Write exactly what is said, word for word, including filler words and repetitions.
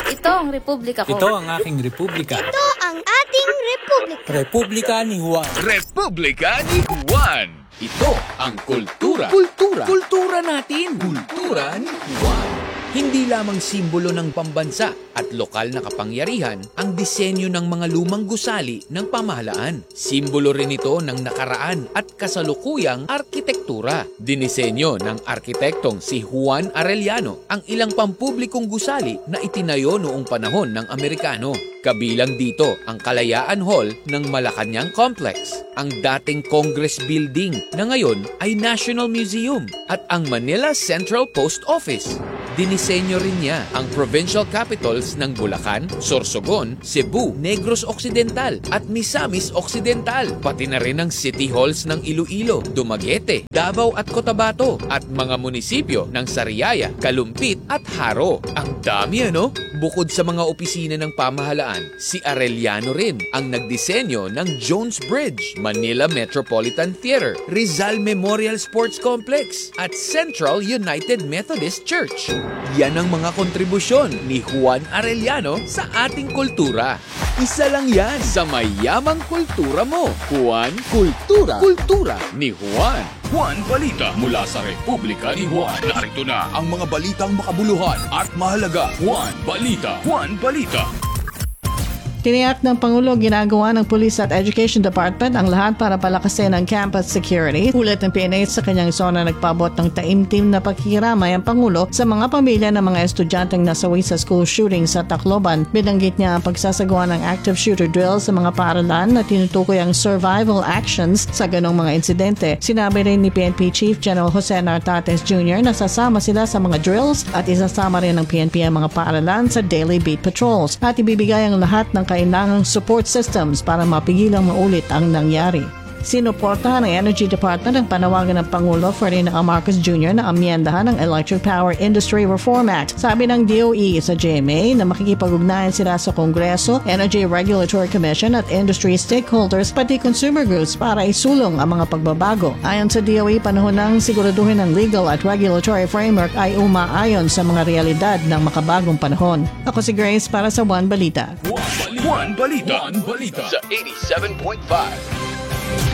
Ito ang republika ko. Ito ang aking republika. Ito ang ating republika. Republika ni Juan. Republika ni Juan. Ito ang kultura. Kultura. Kultura natin. Kultura ni Juan. Hindi lamang simbolo ng pambansa at lokal na kapangyarihan ang disenyo ng mga lumang gusali ng pamahalaan. Simbolo rin ito ng nakaraan at kasalukuyang arkitektura. Dinisenyo ng arkitektong si Juan Arellano ang ilang pampublikong gusali na itinayo noong panahon ng Amerikano. Kabilang dito ang Kalayaan Hall ng Malacañang Complex, ang dating Congress Building na ngayon ay National Museum at ang Manila Central Post Office. Dinisenyo rin niya ang provincial capitals ng Bulacan, Sorsogon, Cebu, Negros Occidental at Misamis Occidental, pati na rin ang city halls ng Iloilo, Dumaguete, Davao at Cotabato at mga munisipyo ng Sariaya, Kalumpit at Haro. Ang dami ano? Bukod sa mga opisina ng pamahalaan, si Arellano rin ang nagdisenyo ng Jones Bridge, Manila Metropolitan Theater, Rizal Memorial Sports Complex at Central United Methodist Church. Yan ang mga kontribusyon ni Juan Arellano sa ating kultura. Isa lang yan sa mayamang kultura mo. Juan Kultura. Kultura ni Juan. Juan Balita mula sa Republika ni Juan. Narito na ang mga balitang makabuluhan at mahalaga. Juan Balita. Juan Balita. Tiniyak ng Pangulo ginagawa ng Police at Education Department ang lahat para palakasin ang campus security. Ulat ng P N H sa kanyang zona nagpabot ng taimtim na pagkikiramay ang Pangulo sa mga pamilya ng mga estudyanteng nasawi sa school shooting sa Tacloban. Binanggit niya ang pagsasagawa ng active shooter drill sa mga paaralan na tinutukoy ang survival actions sa ganong mga insidente. Sinabi rin ni P N P Chief General Jose Nartates Junior na sasama sila sa mga drills at isasama rin ng P N P ang mga paaralan sa daily beat patrols at ibibigay ang lahat ng kailangang support systems para mapigilang maulit ang nangyari. Sinuportahan ng Energy Department ang panawagan ng Pangulo Ferdinand Marcos Junior na amyendahan ng Electric Power Industry Reform Act. Sabi ng D O E sa G M A na makikipag-ugnayan sila sa Kongreso, Energy Regulatory Commission at industry stakeholders pati consumer groups para isulong ang mga pagbabago. Ayon sa D O E, panahon ng siguraduhin ng legal at regulatory framework ay umaayon sa mga realidad ng makabagong panahon. Ako si Grace para sa One Balita. One Balita. One Balita. One Balita. Sa eighty-seven point five.